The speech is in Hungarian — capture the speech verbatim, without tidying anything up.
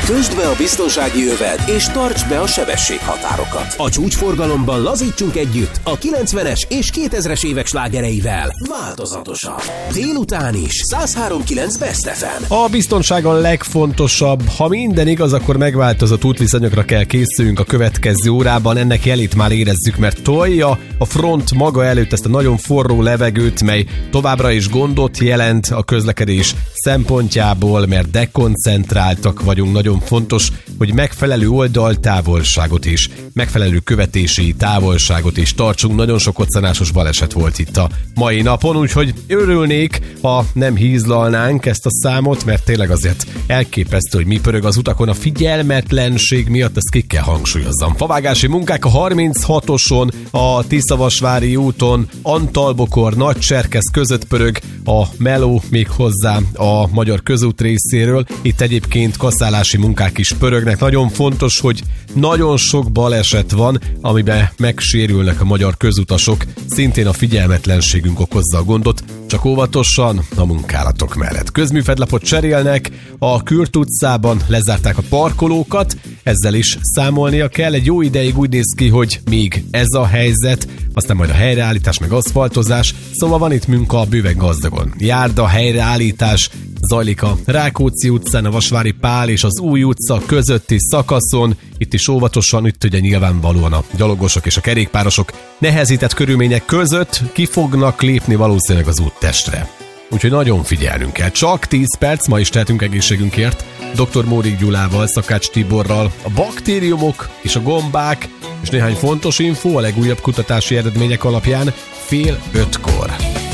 Töltsd be a biztonsági övet, és tartsd be a sebességhatárokat. A csúcsforgalomban lazítsunk együtt a kilencvenes és kétezres évek slágereivel. Változatosan. Délután is. száz három kilenc Best ef em. A biztonság a legfontosabb. Ha minden igaz, akkor megváltozott útviszonyokra kell készüljünk a következő órában. Ennek jelét már érezzük, mert tolja a front maga előtt ezt a nagyon forró levegőt, mely továbbra is gondot jelent a közlekedés szempontjából, mert dekoncentráltak vagyunk. Nagyon fontos, hogy megfelelő oldaltávolságot és megfelelő követési távolságot is tartsunk. Nagyon sok koccanásos baleset volt itt a mai napon, úgyhogy örülnék, ha nem hízlalnánk ezt a számot, mert tényleg azért elképesztő, hogy mi pörög az utakon. A figyelmetlenség miatt ezt ki kell hangsúlyozzam. Favágási munkák a harminchatoson, a Tiszavasvári úton, Antalbokor, Nagycserkesz között pörög a meló, még hozzá a Magyar Közút részéről. Itt egyébként kaszálási munkák is pörögnek. Nagyon fontos, hogy nagyon sok baleset van, amiben megsérülnek a magyar közutasok. Szintén a figyelmetlenségünk okozza a gondot, csak óvatosan a munkálatok mellett. Közműfedlapot cserélnek, a Kürt utcában lezárták a parkolókat, ezzel is számolnia kell. Egy jó ideig úgy néz ki, hogy még ez a helyzet, aztán majd a helyreállítás meg aszfaltozás, szóval van itt munka bőven gazdagon. Járda helyreállítás zajlik a Rákóczi utcán, a Vasvári Pál és az Új utca közötti szakaszon. Itt is óvatosan, itt ugye nyilvánvalóan a gyalogosok és a kerékpárosok nehezített körülmények között ki fognak lépni valószínűleg az úttestre. Úgyhogy nagyon figyelnünk kell. Csak tíz perc, ma is tehetünk egészségünkért. doktor Mórik Gyulával, Szakács Tiborral. A baktériumok és a gombák és néhány fontos info a legújabb kutatási eredmények alapján fél ötkor.